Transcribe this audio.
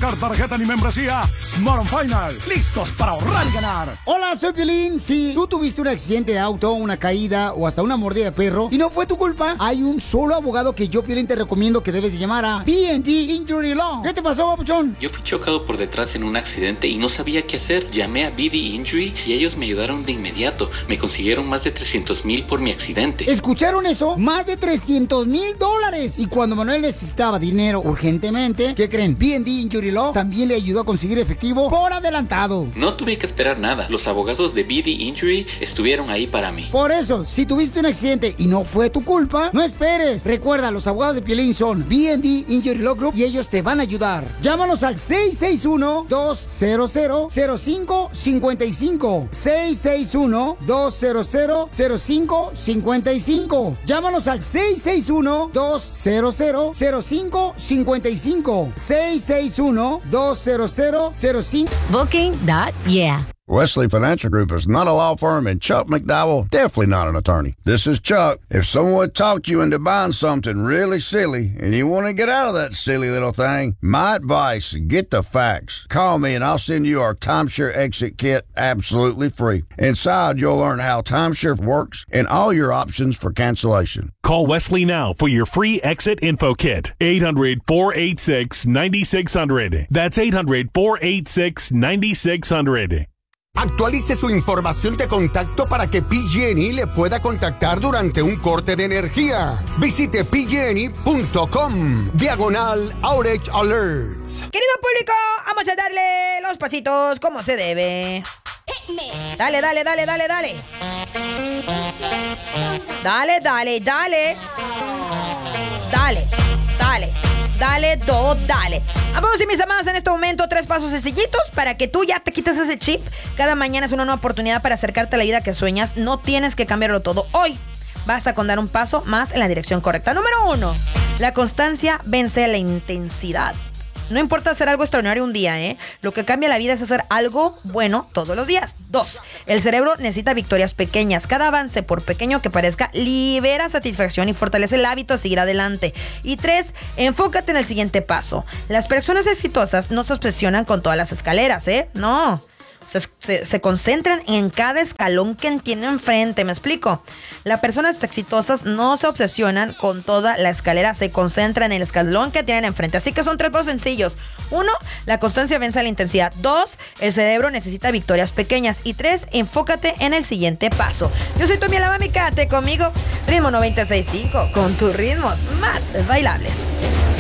sacar tarjeta ni membresía, Smart & Final, listos para ahorrar y ganar. Hola, soy Piolín. Si tú tuviste un accidente de auto, una caída o hasta una mordida de perro y no fue tu culpa, hay un solo abogado que yo, Piolín, te recomiendo que debes de llamar a B&D Injury Law. ¿Qué te pasó, papuchón? Yo fui chocado por detrás en un accidente y no sabía qué hacer. Llamé a BD Injury y ellos me ayudaron de inmediato. Me consiguieron más de $300,000 por mi accidente. ¿Escucharon eso? Más de $300,000. Y cuando Manuel necesitaba dinero urgentemente, ¿qué creen? B&D Injury Law también le ayudó a conseguir efectivo por adelantado. No tuve que esperar nada. Los abogados de BD Injury estuvieron ahí para mí. Por eso, si tuviste un accidente y no fue tu culpa, no esperes. Recuerda, los abogados de Piolín son B&D Injury Law Group y ellos te van a ayudar. Llámanos al 661-200-0555. 661-200-0555. Llámanos al 661-200-0555. 661-200-0555. Booking.yeah. Wesley Financial Group is not a law firm, and Chuck McDowell definitely not an attorney. This is Chuck. If someone talked you into buying something really silly and you want to get out of that silly little thing, my advice, get the facts. Call me and I'll send you our timeshare exit kit absolutely free. Inside, you'll learn how timeshare works and all your options for cancellation. Call Wesley now for your free exit info kit. 800-486-9600. That's 800-486-9600. Actualice su información de contacto para que PG&E le pueda contactar durante un corte de energía. Visite pgne.com/outage alerts. Querido público, vamos a darle los pasitos como se debe. Dale, dale, dale, dale, dale. Dale, dale, dale. Dale, dale. Dale, dale. Vamos, y mis amadas, en este momento 3 pasos sencillitos para que tú ya te quites ese chip. Cada mañana es una nueva oportunidad para acercarte a la vida que sueñas. No tienes que cambiarlo todo hoy. Basta con dar un paso más en la dirección correcta. Número 1. La constancia vence a la intensidad. No importa hacer algo extraordinario un día, ¿eh? Lo que cambia la vida es hacer algo bueno todos los días. 2. El cerebro necesita victorias pequeñas. Cada avance, por pequeño que parezca, libera satisfacción y fortalece el hábito a seguir adelante. Y 3. Enfócate en el siguiente paso. Las personas exitosas no se obsesionan con todas las escaleras, ¿eh? No. Se concentran en cada escalón que tienen enfrente, ¿me explico? Las personas exitosas no se obsesionan con toda la escalera, se concentran en el escalón que tienen enfrente. Así que son 3 pasos sencillos. 1, la constancia vence a la intensidad. 2, el cerebro necesita victorias pequeñas. Y 3, enfócate en el siguiente paso. Yo soy Tommy Alabama, quédate conmigo. Ritmo 96.5, con tus ritmos más bailables.